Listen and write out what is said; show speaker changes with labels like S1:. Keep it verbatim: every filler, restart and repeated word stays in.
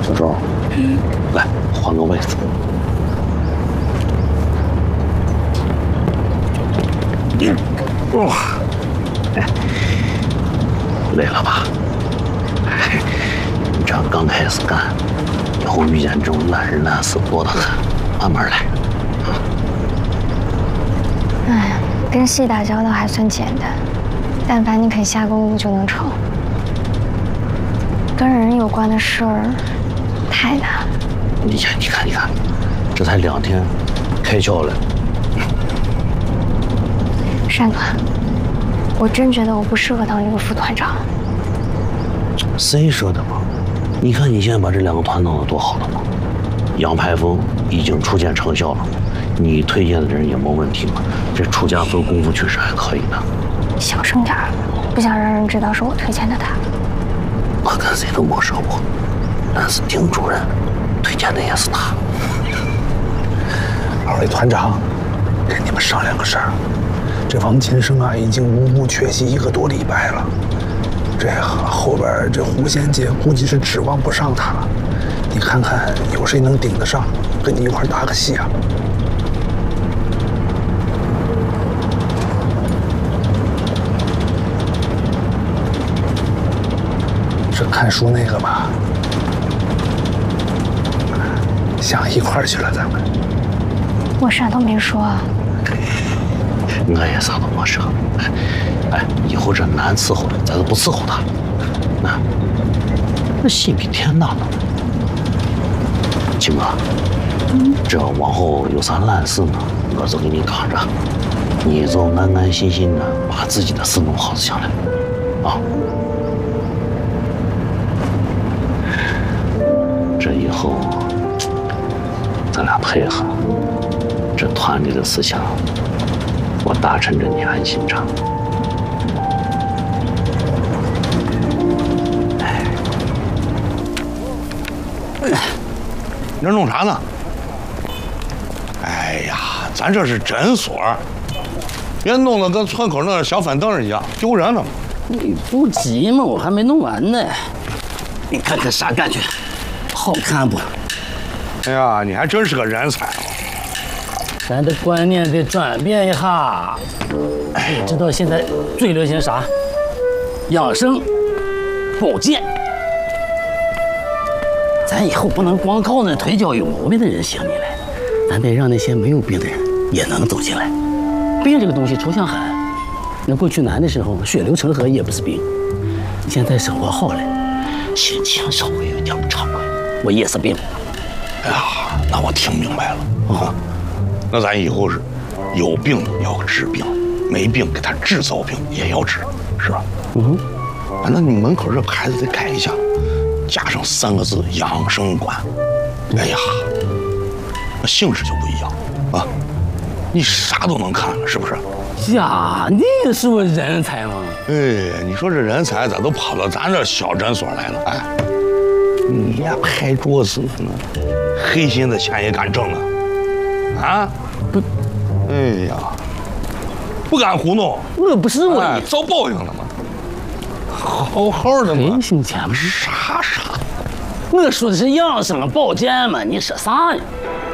S1: 小周，嗯，来换个位子。嗯，哇，哎，累了吧？哎，你这刚开始干，以后遇见这种烂人烂事多得很，慢慢来。啊。
S2: 哎，跟戏打交道还算简单，但凡你肯下功夫就能成。跟人有关的事儿太难。
S1: 你看，你看，你看，这才两天，开窍了。
S2: 山团，我真觉得我不适合当这个副团长。
S1: 谁说的嘛？你看你现在把这两个团弄得多好了嘛！杨排风已经初见成效了，你推荐的人也没问题嘛。这楚家分功夫确实还可以的。
S2: 小声点儿，不想让人知道是我推荐的他。
S1: 我跟谁都没说过，但是丁主任推荐的也是他。
S3: 二位团长，跟你们商量个事儿。这王金生啊，已经无故缺席一个多礼拜了。这后边这狐仙界估计是指望不上他了。你看看有谁能顶得上，跟你一块搭个戏啊？是看书那个吧？想一块儿去了，咱们。
S2: 我啥都没说。
S1: 我也啥都没说。哎，以后这难伺候的，咱就不伺候他。那那心比天大呢。金哥，嗯，这往后有啥烂事呢，我就给你扛着，你就安安心心的把自己的事弄好就行了，啊。这以后咱俩配合，这团里的事情我达成着你安心着。哎，
S4: 你这弄啥呢？哎呀，咱这是诊所，别弄得跟村口那小板凳一样，丢人了。
S5: 你不急嘛，我还没弄完呢。你看看啥感觉？好看不？
S4: 哎呀，你还真是个人才。
S5: 咱的观念得转变一下。你知道现在最流行啥？养生、保健。咱以后不能光靠那腿脚有毛病的人行你来，咱得让那些没有病的人也能走进来。病这个东西抽象很，那过去难的时候血流成河也不是病，现在生活好了，心情稍微有点不畅快，我也是病。
S4: 哎呀，那我听明白了啊。那咱以后是有病要治病，没病给他制造病也要治，是吧？
S5: 嗯，
S4: 啊，那你门口这牌子得改一下，加上三个字“养生馆”。哎呀，那性质就不一样啊！你啥都能看了，是不是？
S5: 呀，你也是我人才嘛！
S4: 哎，你说这人才咋都跑到咱这小诊所来了？哎，你呀拍桌子呢，黑心的钱也敢挣啊？啊，
S5: 不，
S4: 哎呀，不敢糊弄，
S5: 那不是我，
S4: 哎、遭报应了吗？好好的嘛，
S5: 黑心钱嘛，
S4: 啥啥？
S5: 我说的是养生保健嘛，你说啥呀？